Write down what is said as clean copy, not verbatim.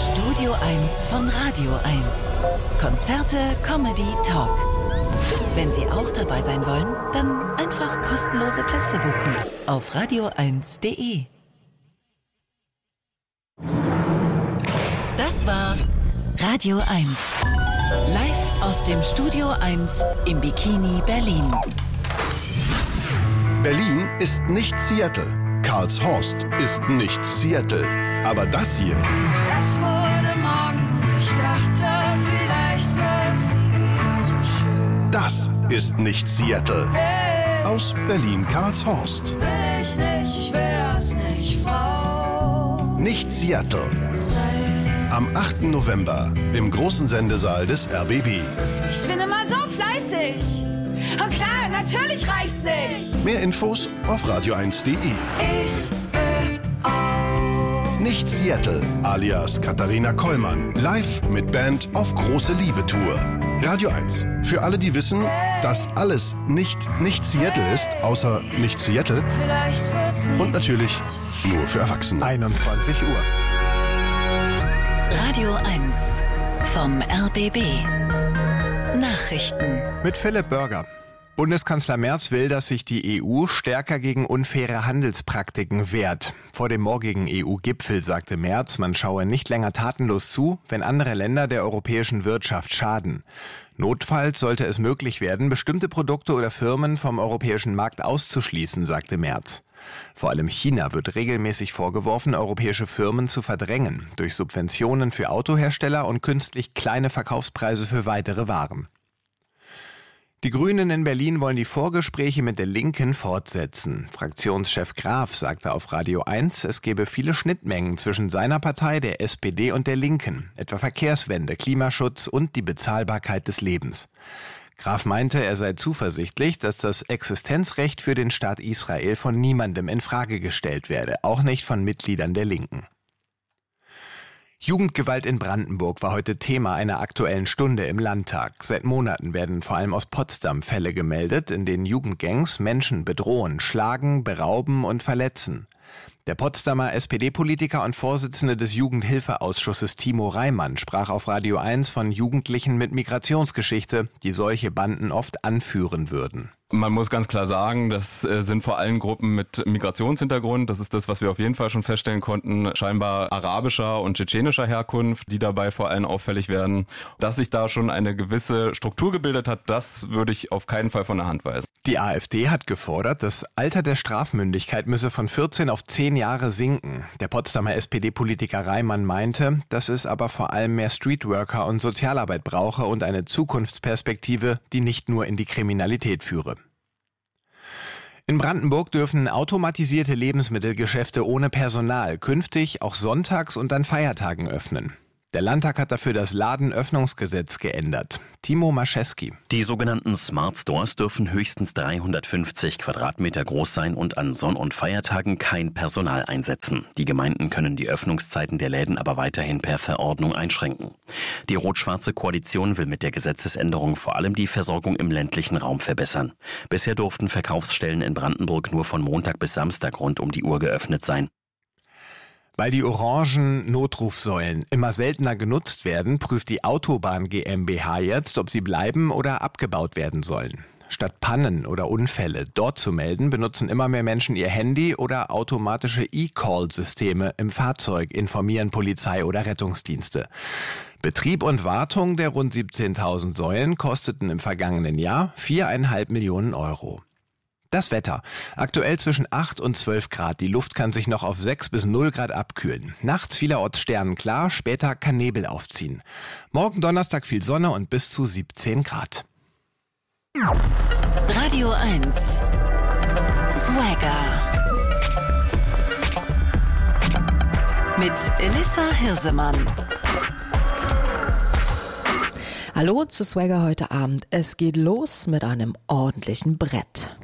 Studio 1 von Radio 1. Konzerte, Comedy, Talk. Wenn Sie auch dabei sein wollen, dann einfach kostenlose Plätze buchen auf radio1.de. Das war Radio 1. Live aus dem Studio 1 im Bikini Berlin. Berlin ist nicht Seattle. Karlshorst ist nicht Seattle. Aber das hier... Es wurde Morgen und ich dachte, vielleicht wird's nie wieder so schön. Das ist nicht Seattle. Hey, Aus Berlin-Karlshorst. will ich nicht, ich will das nicht, Frau. Nicht Seattle. Sein. Am 8. November im großen Sendesaal des RBB. Ich bin immer so fleißig. Und klar, natürlich reicht's nicht. Mehr Infos auf radio1.de. Ich will auch. Nicht Seattle, alias Katharina Kollmann. Live mit Band auf große Liebe-Tour. Radio 1. Für alle, die wissen, dass alles nicht Seattle ist, außer nicht Seattle. Vielleicht wird's nie. Und natürlich nur für Erwachsene. 21 Uhr. Radio 1 vom RBB. Nachrichten. Mit Philipp Börger. Bundeskanzler Merz will, dass sich die EU stärker gegen unfaire Handelspraktiken wehrt. Vor dem morgigen EU-Gipfel sagte Merz, man schaue nicht länger tatenlos zu, wenn andere Länder der europäischen Wirtschaft schaden. Notfalls sollte es möglich werden, bestimmte Produkte oder Firmen vom europäischen Markt auszuschließen, sagte Merz. Vor allem China wird regelmäßig vorgeworfen, europäische Firmen zu verdrängen, durch Subventionen für Autohersteller und künstlich kleine Verkaufspreise für weitere Waren. Die Grünen in Berlin wollen die Vorgespräche mit der Linken fortsetzen. Fraktionschef Graf sagte auf Radio 1, es gebe viele Schnittmengen zwischen seiner Partei, der SPD und der Linken, etwa Verkehrswende, Klimaschutz und die Bezahlbarkeit des Lebens. Graf meinte, er sei zuversichtlich, dass das Existenzrecht für den Staat Israel von niemandem in Frage gestellt werde, auch nicht von Mitgliedern der Linken. Jugendgewalt in Brandenburg war heute Thema einer Aktuellen Stunde im Landtag. Seit Monaten werden vor allem aus Potsdam Fälle gemeldet, in denen Jugendgangs Menschen bedrohen, schlagen, berauben und verletzen. Der Potsdamer SPD-Politiker und Vorsitzende des Jugendhilfeausschusses Timo Reimann sprach auf Radio 1 von Jugendlichen mit Migrationsgeschichte, die solche Banden oft anführen würden. Man muss ganz klar sagen, das sind vor allem Gruppen mit Migrationshintergrund. Das ist das, was wir auf jeden Fall schon feststellen konnten. Scheinbar arabischer und tschetschenischer Herkunft, die dabei vor allem auffällig werden. Dass sich da schon eine gewisse Struktur gebildet hat, das würde ich auf keinen Fall von der Hand weisen. Die AfD hat gefordert, das Alter der Strafmündigkeit müsse von 14 auf 10 Jahre sinken. Der Potsdamer SPD-Politiker Reimann meinte, dass es aber vor allem mehr Streetworker und Sozialarbeit brauche und eine Zukunftsperspektive, die nicht nur in die Kriminalität führe. In Brandenburg dürfen automatisierte Lebensmittelgeschäfte ohne Personal künftig auch sonntags und an Feiertagen öffnen. Der Landtag hat dafür das Ladenöffnungsgesetz geändert. Timo Mascheski. Die sogenannten Smart Stores dürfen höchstens 350 Quadratmeter groß sein und an Sonn- und Feiertagen kein Personal einsetzen. Die Gemeinden können die Öffnungszeiten der Läden aber weiterhin per Verordnung einschränken. Die rot-schwarze Koalition will mit der Gesetzesänderung vor allem die Versorgung im ländlichen Raum verbessern. Bisher durften Verkaufsstellen in Brandenburg nur von Montag bis Samstag rund um die Uhr geöffnet sein. Weil die orangen Notrufsäulen immer seltener genutzt werden, prüft die Autobahn GmbH jetzt, ob sie bleiben oder abgebaut werden sollen. Statt Pannen oder Unfälle dort zu melden, benutzen immer mehr Menschen ihr Handy oder automatische E-Call-Systeme im Fahrzeug, informieren Polizei oder Rettungsdienste. Betrieb und Wartung der rund 17.000 Säulen kosteten im vergangenen Jahr 4,5 Millionen Euro. Das Wetter. Aktuell zwischen 8 und 12 Grad. Die Luft kann sich noch auf 6 bis 0 Grad abkühlen. Nachts vielerorts sternenklar, später kann Nebel aufziehen. Morgen Donnerstag viel Sonne und bis zu 17 Grad. Radio 1 Swagger mit Elissa Hirsemann. Hallo zu Swagger heute Abend. Es geht los mit einem ordentlichen Brett.